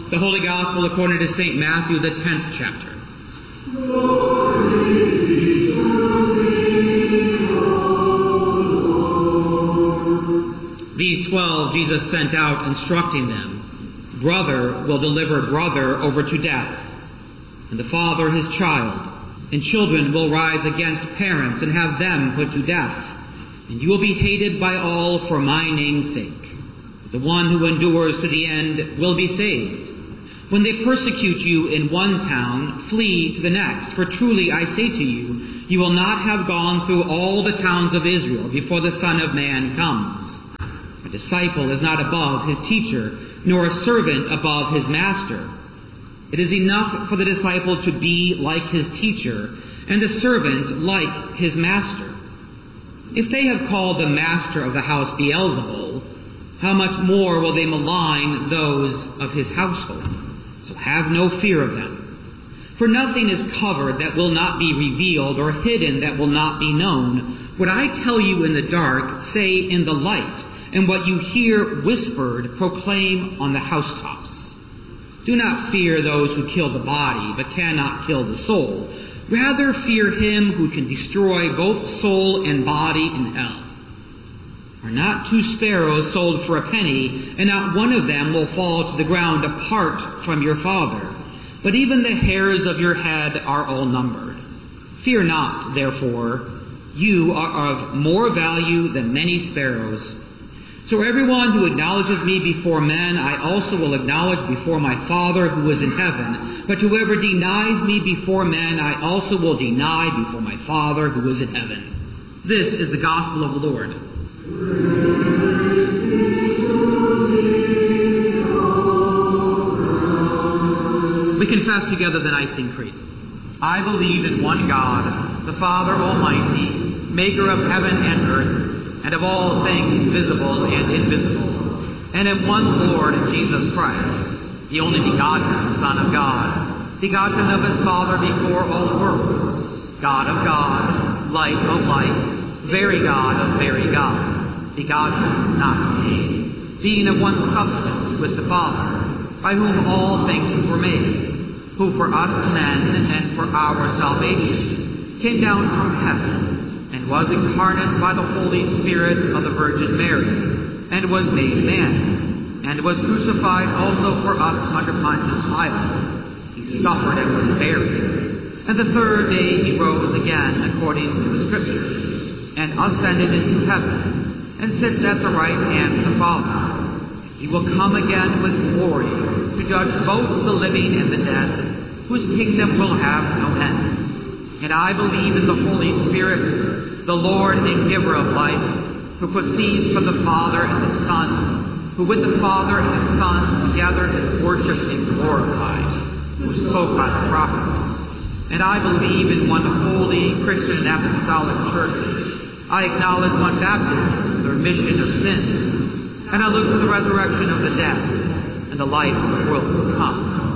The Holy Gospel according to St. Matthew, the 10th chapter. These 12 Jesus sent out, instructing them, "Brother will deliver brother over to death, and the father his child, and children will rise against parents and have them put to death. And you will be hated by all for my name's sake. But the one who endures to the end will be saved. When they persecute you in one town, flee to the next. For truly I say to you, you will not have gone through all the towns of Israel before the Son of Man comes. A disciple is not above his teacher, nor a servant above his master. It is enough for the disciple to be like his teacher, and the servant like his master. If they have called the master of the house Beelzebul, how much more will they malign those of his household? So have no fear of them. For nothing is covered that will not be revealed, or hidden that will not be known. What I tell you in the dark, say in the light, and what you hear whispered, proclaim on the housetops. Do not fear those who kill the body, but cannot kill the soul. Rather fear him who can destroy both soul and body in hell. Are not 2 sparrows sold for a penny, and not one of them will fall to the ground apart from your Father? But even the hairs of your head are all numbered. Fear not, therefore, you are of more value than many sparrows. So everyone who acknowledges me before men, I also will acknowledge before my Father who is in heaven. But whoever denies me before men, I also will deny before my Father who is in heaven." This is the gospel of the Lord. We confess together the Nicene Creed. I believe in one God, the Father Almighty, maker of heaven and earth, and of all things visible and invisible, and in one Lord Jesus Christ, the only begotten Son of God, begotten of his Father before all worlds, God of God, light of light, very God of very God, begotten, not made, being of one substance with the Father, by whom all things were made, who for us men and for our salvation came down from heaven, and was incarnate by the Holy Spirit of the Virgin Mary, and was made man, and was crucified also for us under Pontius Pilate. He suffered and was buried, and the third day he rose again according to the Scriptures, and ascended into heaven, and sits at the right hand of the Father. He will come again with glory to judge both the living and the dead, whose kingdom will have no end. And I believe in the Holy Spirit, the Lord and giver of life, who proceeds from the Father and the Son, who with the Father and the Son together is worshipped and glorified, who spoke by the prophets. And I believe in one holy Christian and apostolic church. I acknowledge one baptism, the remission of sins, and I look to the resurrection of the dead and the life of the world to come.